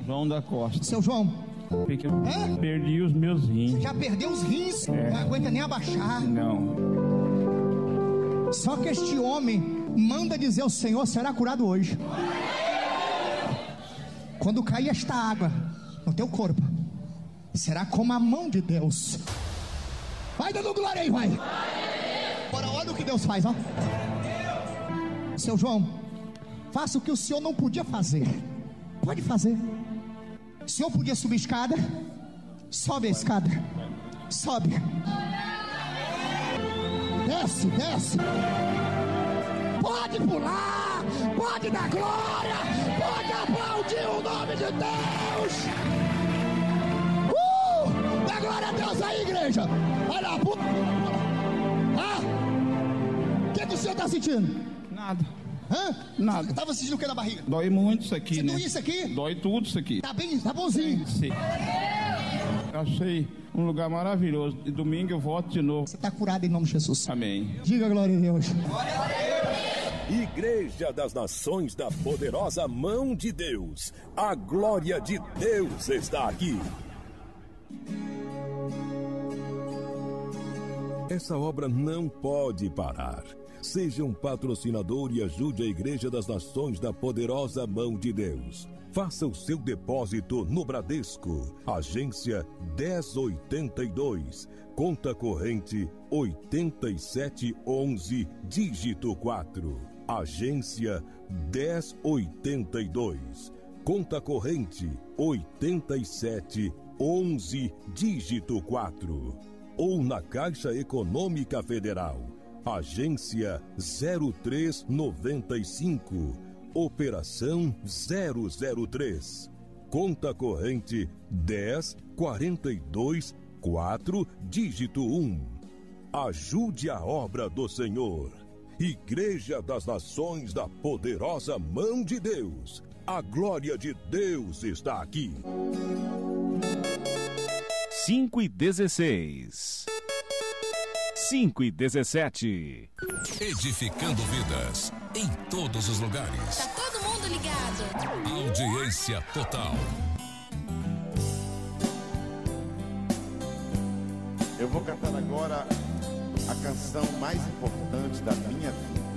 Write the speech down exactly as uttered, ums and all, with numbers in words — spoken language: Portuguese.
João da Costa. Seu João. Porque Hã? perdi os meus rins. Já perdeu os rins? É. Não aguenta nem abaixar. Não. Só que este homem manda dizer ao Senhor: será curado hoje. Quando cair esta água no teu corpo, será como a mão de Deus. Vai dando glória aí, vai. Agora olha o que Deus faz, ó. Seu João, faça o que o senhor não podia fazer. Pode fazer. O senhor podia subir a escada. Sobe a escada. Sobe. Desce, desce. Pode pular. Pode dar glória. Pode aplaudir o nome de Deus. Uh! Dá glória a Deus aí, igreja. Vai lá, pula. Ah! O que, que o senhor está sentindo? Nada. Hã? Nada. Tava sentindo o que na barriga? Dói muito isso aqui, Você né? doeu isso aqui? Dói tudo isso aqui. Tá bem, tá bonzinho. Sim. Achei um lugar maravilhoso. E domingo eu volto de novo. Você tá curado em nome de Jesus. Amém. Diga glória a Deus. Igreja das Nações da Poderosa Mão de Deus. A glória de Deus está aqui. Essa obra não pode parar. Seja um patrocinador e ajude a Igreja das Nações da Poderosa Mão de Deus. Faça o seu depósito no Bradesco, agência dez oitenta e dois, conta corrente oitenta e sete onze, dígito quatro. Agência dez oitenta e dois, conta corrente oitenta e sete onze, dígito quatro. Ou na Caixa Econômica Federal, agência zero três noventa e cinco, operação zero zero três, conta corrente dez quarenta e dois quatro, dígito um. Ajude a obra do Senhor. Igreja das Nações da Poderosa Mão de Deus. A glória de Deus está aqui. cinco e dezesseis. cinco e dezessete. Edificando vidas em todos os lugares. Tá todo mundo ligado. Audiência total. Eu vou cantar agora a canção mais importante da minha vida.